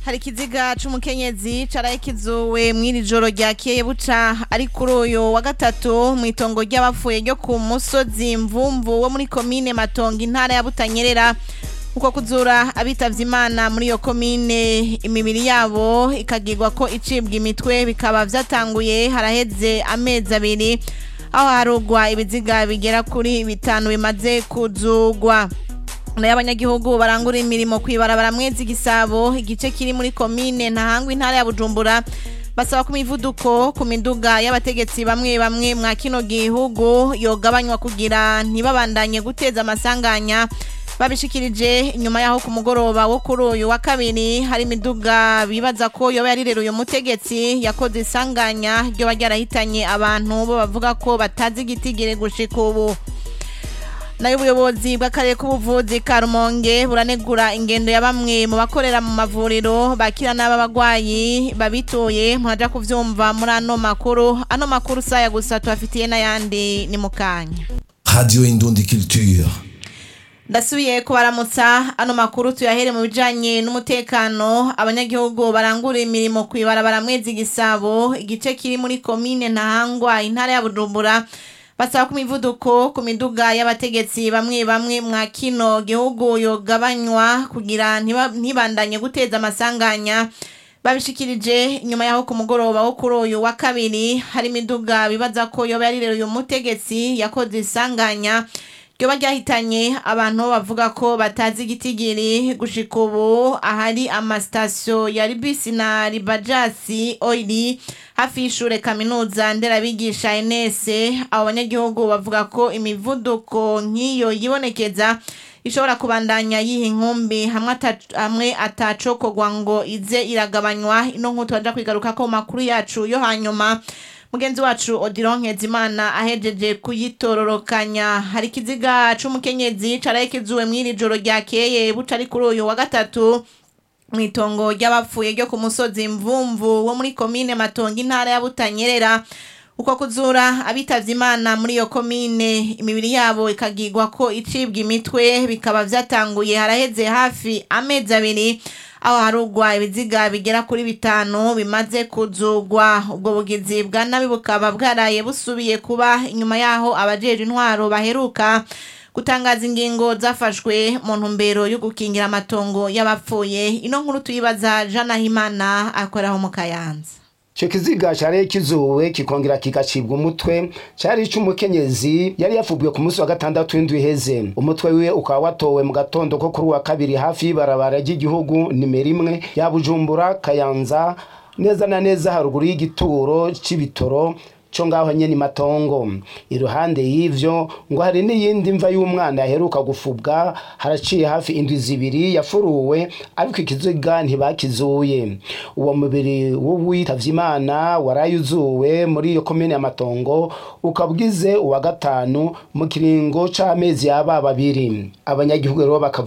Hari ikiziga c'umukenyezi caraye kizuwe mw'iri joro ryakeye buca ari kuri uyu wa gatatu mw'itongo ry'abapfuye ryo ku musozi Mvumvu wo muri komine Matongo intara ya Butanyerera. Uko kuzura abitavye Imana muri iyo komine imibiri yabo ikagirwa ko icibwa imitwe bikaba vyatanguye haraheze amezi abiri aho harugwa ibiziga bigera kuri 5 bimaze kuzugwa. N'abanyagihugu barangura imirimo kwibarabara mwezi Gisabo igice kiri muri komine Ntahangwa intara ya Bujumbura basaba ku mivuduko ku miduga y'abategetsi bamwe mwa kino gihugu yogabanywa kugira ntibabandanye guteza amasanganya. Babishikirije nyuma yaho ku mugoroba wo kuri uyu wa kabiri hari miduga bibaza ko yoba yarireruye umutegetsi yakoze isanganya ryo baryarahitanye abantu bo bavuga ko batazi igitigire gushika ubu. Nayo ubuyobozi bw'akarere k'ubuvuzi ka Rumonge buranegura ingendo ya bamwe mu bakorera mu mavuriro bakira n'abagwayi babitoye mwaja kuvyumva muri ano makuru saya gusa twafitiye n'ayandi ni mukanya. Radio Indundi Culture. Ndasubiye kubaramutsa ano makuru tuyahere mu bijanye n'umutekano. Abanyagihugu barangura imirimo kwibarabara mwezi Gisabo igice kiri muri komine Ntahangwa intara ya Bujumbura basaba ku mivuduko ku miduga y'abategetsi bamwe mwa kino gihugu yogabanywa kugira ntibandanye guteza amasanganya. Babishikirije nyuma yaho ku mugoroba wo kuri uyu wa kabiri hari miduga bibaza ko yoba yarireruye umutegetsi yakoze isanganya ryo baryahitanye abantu bavuga ko batazi igitigiri gushika ubu ahari amastasyo ya bisi na bajasi oili hafi y'ishure kaminuza nderabigisha ENS. Abo banyagihugu bavuga ko imivuduko nk'iyo yibonekeza ishobora kubandanya yiha inkumbi hamwe atacokogwa ngo ize iragabanywa. Ino nk'utu baja kwigaruka ko makuru yacu yo hanyuma. Mugenzi wacu Odilon Nkezimana ahejeje kuyitororokanya. Hari ikiziga c'umukenyezi caraye kizuwe mw'iri joro ryakeye buca ari kuri uyu wa gatatu mw'itongo ry'abapfuye ryo ku musozi Mvumvu wo muri komine Matongo intara ya Butanyerera. Uko kuzura abitavye Imana muri iyo komine imibiri yabo ikagirwa ko icibwa imitwe bikaba vyatanguye haraheze hafi amezi abiri aho harugwa ibiziga bigera kuri 5 bimaze kuzugwa. Ubwo bugizi bwa nabi bukaba bwaraye busubiye kuba inyuma yaho abajeje intwaro baheruka gutangaza ingingo zafashwe mu ntumbero yo gukingira amatongo y'abapfuye. Ino nkuru tuyibaza Jana Himana akoraho mu Kayanza. Ico kiziga cari kizuwe kikongera kigacibwa umutwe cari c'umukenyezi yari yafubwiye ku munsi wa gatandatu w'indwi iheze. Umutwe wiwe ukaba watowe mu gatondo ko kuri wa kabiri hafi y'ibarabara ry'igihugu nimero 1 ya Bujumbura Kayanza neza na neza haruguru y'igituro c'ibitoro co ngaho nyene Matongo. Iruhande y'ivyo ngo hari n'iyindi mva y'umwana yaheruka gufubwa haraciye hafi indwi zibiri yafuruwe ariko ikiziga ntibakizuye. Uwo mubiri w'uwitavye Imana warayuzuwe muri iyo komine ya Matongo ukabwize uwa gatanu mu kiringo c'amezi yaba babiri. Abanyagihugu rero